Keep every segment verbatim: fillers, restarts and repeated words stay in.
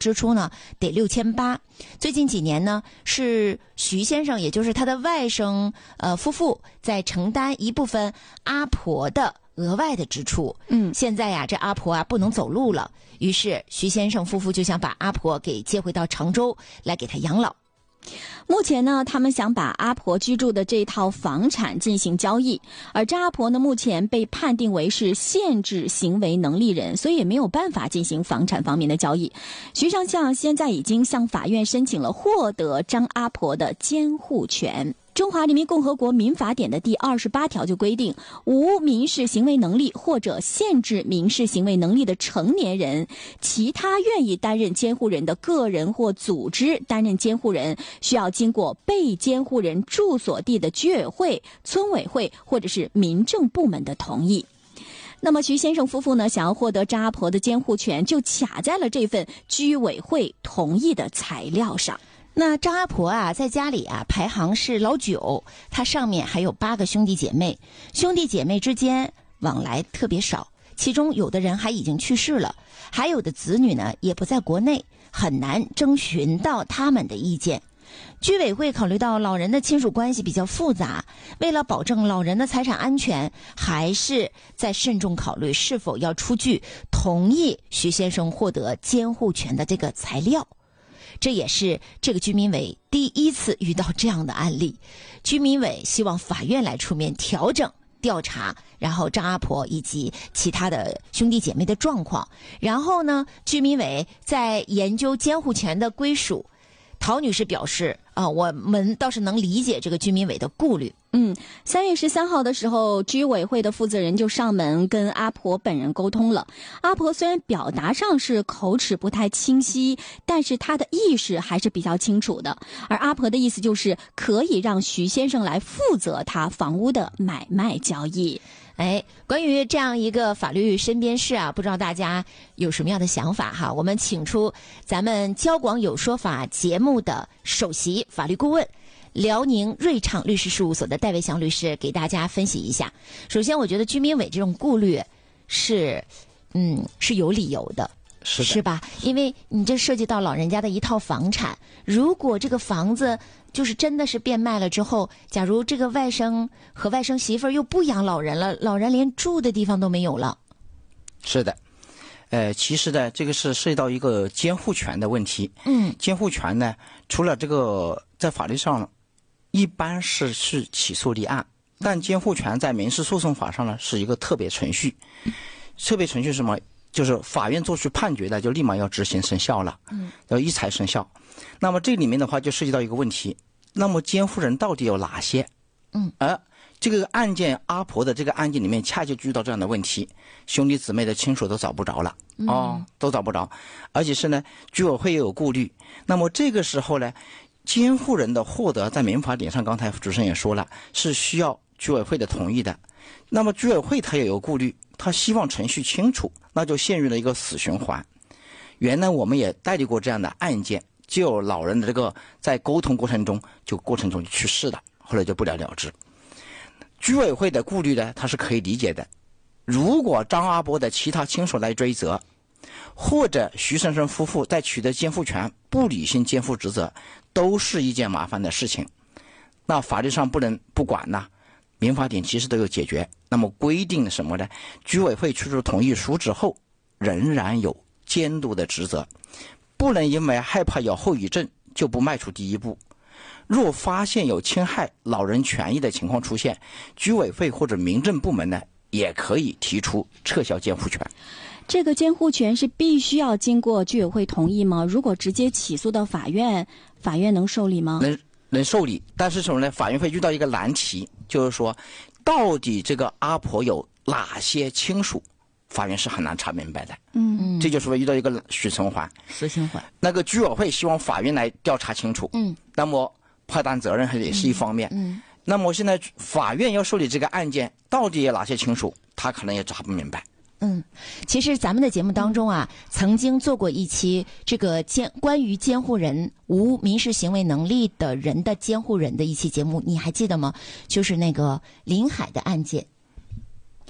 支出呢得六千八。最近几年呢，是徐先生，也就是他的外甥呃夫妇在承担一部分阿婆的额外的支出。 嗯， 现在呀，这阿婆啊不能走路了，于是徐先生夫妇就想把阿婆给接回到常州来给他养老。 目前呢，他们想把阿婆居住的这套房产进行交易，而这阿婆呢，目前被判定为是限制行为能力人，所以也没有办法进行房产方面的交易。徐上相现在已经向法院申请了获得张阿婆的监护权。中华人民共和国民法典的第二十八条就规定，无民事行为能力或者限制民事行为能力的成年人，其他愿意担任监护人的个人或组织担任监护人，需要经过被监护人住所地的居委会、村委会或者是民政部门的同意。那么徐先生夫妇呢，想要获得张阿婆的监护权，就卡在了这份居委会同意的材料上。 那张阿婆啊，在家里啊排行是老九，她上面还有八个兄弟姐妹，兄弟姐妹之间往来特别少，其中有的人还已经去世了，还有的子女呢也不在国内，很难征询到他们的意见。居委会考虑到老人的亲属关系比较复杂，为了保证老人的财产安全，还是在慎重考虑是否要出具同意徐先生获得监护权的这个材料。这也是这个居民委第一次遇到这样的案例，居民委希望法院来出面调整调查，然后张阿婆以及其他的兄弟姐妹的状况，然后呢，居民委在研究监护权的归属。陶女士表示啊，我们倒是能理解这个居民委的顾虑。 嗯，三月十三号的时候，居委会的负责人就上门跟阿婆本人沟通了。阿婆虽然表达上是口齿不太清晰，但是她的意识还是比较清楚的。而阿婆的意思就是可以让徐先生来负责他房屋的买卖交易。 哎，关于这样一个法律身边事啊，不知道大家有什么样的想法哈？我们请出咱们交广有说法节目的首席法律顾问，辽宁瑞畅律师事务所的戴维祥律师给大家分析一下。首先，我觉得居民委这种顾虑是，嗯，是有理由的。 是的， 是吧？因为你这涉及到老人家的一套房产，如果这个房子就是真的是变卖了之后，假如这个外甥和外甥媳妇儿又不养老人了，老人连住的地方都没有了。 是的，呃，其实呢，这个是涉及到一个监护权的问题。 嗯， 监护权呢，除了这个在法律上一般是是起诉立案，但监护权在民事诉讼法上呢是一个特别程序。特别程序是什么？就是法院做出判决的，就立马要执行生效了，嗯，要依财生效。那么这里面的话，就涉及到一个问题：那么监护人到底有哪些？ 嗯， 而这个案件阿婆的这个案件里面，恰就遇到这样的问题，兄弟姊妹的亲属都找不着了，嗯、哦，都找不着，而且是呢，居委会也有顾虑。那么这个时候呢，监护人的获得，在民法典上，刚才主持人也说了，是需要居委会的同意的。那么居委会他也有顾虑，他希望程序清楚，那就陷入了一个死循环。原来我们也代理过这样的案件，就有老人的这个在沟通过程中，就过程中就去世了，后来就不了了之。居委会的顾虑呢，他是可以理解的。如果张阿波的其他亲属来追责，或者徐先生夫妇在取得监护权不履行监护职责，都是一件麻烦的事情。那法律上不能不管呢？民法典其实都有解决。那么规定什么呢？居委会出具同意书之后，仍然有监督的职责，不能因为害怕有后遗症就不迈出第一步。若发现有侵害老人权益的情况出现，居委会或者民政部门呢，也可以提出撤销监护权。 这个监护权是必须要经过居委会同意吗？如果直接起诉到法院，法院能受理吗？ 能能受理，但是什么呢？法院会遇到一个难题，就是说，到底这个阿婆有哪些亲属，法院是很难查明白的。 嗯， 这就是说遇到一个死循环。 死循环。 那个居委会希望法院来调查清楚。嗯，那么判担责任也是一方面。嗯，嗯那么现在法院要受理这个案件，到底有哪些亲属，他可能也查不明白。 嗯，其实咱们的节目当中啊，曾经做过一期这个监关于监护人无民事行为能力的人的监护人的一期节目，你还记得吗？就是那个临海的案件。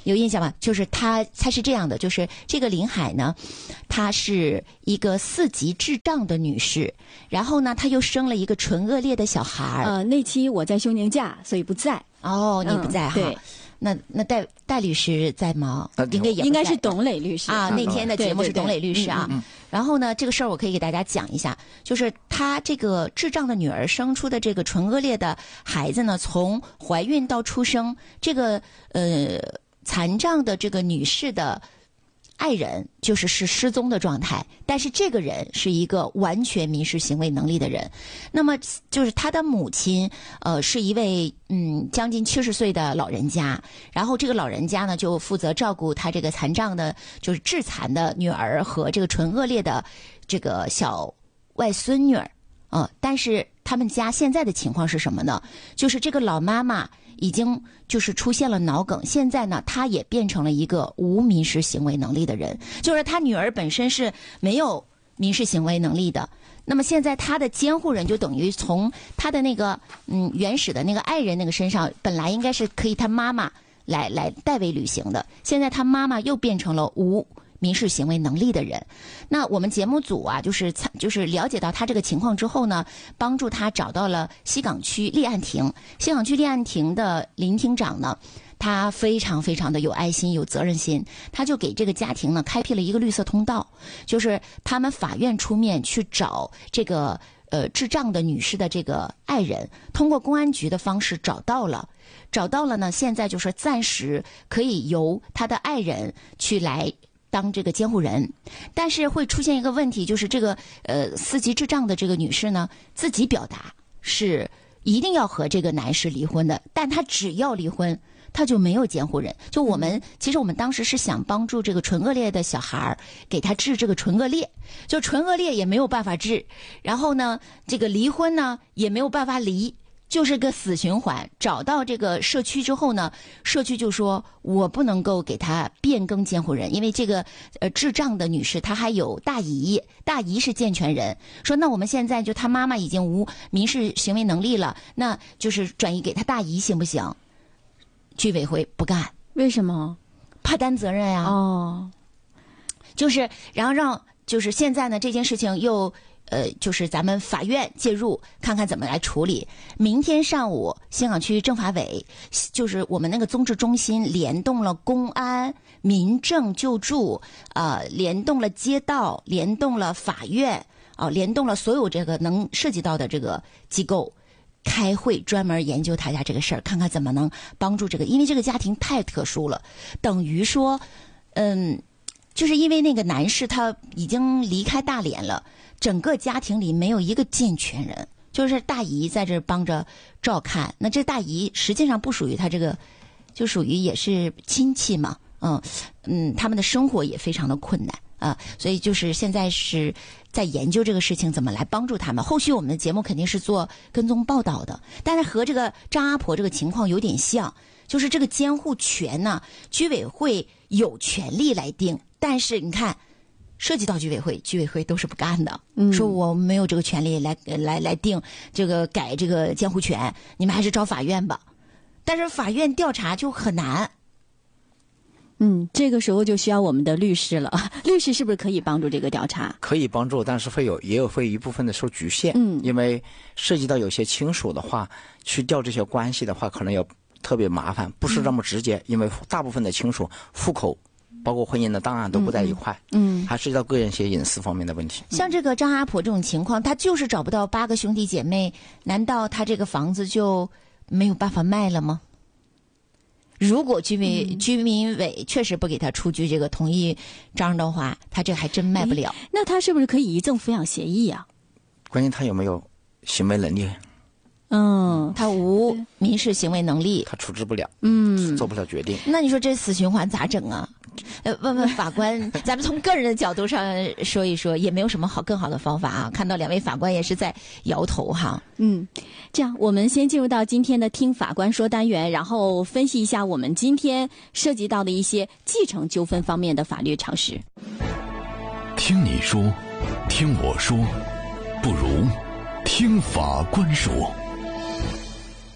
有印象吗？就是他，他是这样的，就是这个林海呢，她是一个四级智障的女士，然后呢，她又生了一个纯恶劣的小孩。 呃，那期我在休年假，所以不在。 哦，你不在哈？ 嗯、对。 那那戴戴律师在吗？ 呃、 应该也应该是董磊律师啊。那天的节目是董磊律师啊。 对对对嗯嗯、 然后呢，这个事儿我可以给大家讲一下，就是她这个智障的女儿生出的这个纯恶劣的孩子呢，从怀孕到出生，这个呃残障的这个女士的爱人就是是失踪的状态，但是这个人是一个完全民事行为能力的人。那么就是他的母亲，呃，是一位嗯将近七十岁的老人家，然后这个老人家呢就负责照顾他这个残障的，就是致残的女儿和这个纯恶劣的这个小外孙女儿，呃，但是他们家现在的情况是什么呢？就是这个老妈妈已经就是出现了脑梗，现在呢，她也变成了一个无民事行为能力的人，就是她女儿本身是没有民事行为能力的。那么现在她的监护人就等于从她的那个嗯原始的那个爱人那个身上，本来应该是可以她妈妈来来代为履行的，现在她妈妈又变成了无民事行为能力的人。那我们节目组啊，就是就是了解到他这个情况之后呢，帮助他找到了西岗区立案庭。西岗区立案庭的林庭长呢，他非常非常的有爱心、有责任心，他就给这个家庭呢开辟了一个绿色通道，就是他们法院出面去找这个呃智障的女士的这个爱人，通过公安局的方式找到了。找到了呢，现在就是暂时可以由他的爱人去来当这个监护人，但是会出现一个问题，就是这个呃四级智障的这个女士呢，自己表达是一定要和这个男士离婚的，但她只要离婚，她就没有监护人。就我们、嗯、其实我们当时是想帮助这个纯恶劣的小孩，给他治这个纯恶劣，就纯恶劣也没有办法治，然后呢，这个离婚呢也没有办法离。就是个死循环。找到这个社区之后呢，社区就说我不能够给他变更监护人，因为这个呃智障的女士她还有大姨，大姨是健全人，说那我们现在就她妈妈已经无民事行为能力了，那就是转移给她大姨行不行？居委会不干。 为什么？ 怕担责任呀。 哦， 就是然后让就是现在呢这件事情又。呃，就是咱们法院介入，看看怎么来处理。明天上午，新港区政法委就是我们那个综治中心联动了公安、民政救助，呃，联动了街道，联动了法院，啊、呃，联动了所有这个能涉及到的这个机构，开会专门研究他家这个事儿，看看怎么能帮助这个，因为这个家庭太特殊了，等于说，嗯，就是因为那个男士他已经离开大连了。整个家庭里没有一个健全人，就是大姨在这帮着照看。那这大姨实际上不属于他这个，就属于也是亲戚嘛，嗯嗯，他们的生活也非常的困难啊，所以就是现在是在研究这个事情怎么来帮助他们。后续我们的节目肯定是做跟踪报道的，但是和这个张阿婆这个情况有点像，就是这个监护权呢，居委会有权利来定，但是你看。涉及到居委会，居委会都是不干的，嗯、说我没有这个权利来来来定这个改这个监护权，你们还是找法院吧。但是法院调查就很难。 嗯，这个时候就需要我们的律师了。律师是不是可以帮助这个调查？ 可以帮助，但是会有也有会一部分的受局限。嗯，因为涉及到有些亲属的话，去调这些关系的话，可能要特别麻烦，不是那么直接，嗯、因为大部分的亲属户口。包括婚姻的档案都不在一块，嗯，还涉及到个人一些隐私方面的问题。 像这个张阿婆这种情况，她就是找不到八个兄弟姐妹，难道她这个房子就没有办法卖了吗？如果居民、嗯、居民委确实不给她出具这个同意章的话，她这还真卖不了。 那她是不是可以遗赠抚养协议啊？ 关键她有没有行为能力？ 嗯， 他无民事行为能力， 他处置不了， 嗯， 做不了决定。 那你说这死循环咋整啊？呃，问问法官，咱们从个人的角度上说一说，也没有什么好更好的方法啊。看到两位法官也是在摇头哈。 嗯，这样我们先进入到今天的听法官说单元，然后分析一下我们今天涉及到的一些继承纠纷方面的法律常识。 听你说，听我说，不如听法官说。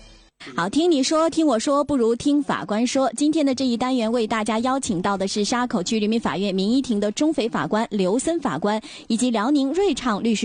好，听你说，听我说，不如听法官说。今天的这一单元为大家邀请到的是沙口区人民法院民一庭的中匪法官刘森法官，以及辽宁瑞畅律师